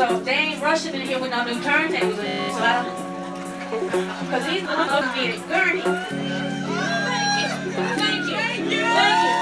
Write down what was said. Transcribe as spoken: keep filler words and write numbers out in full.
So they ain't rushing in here with no new turntables. So I don't, because these motherfuckers need a gurney.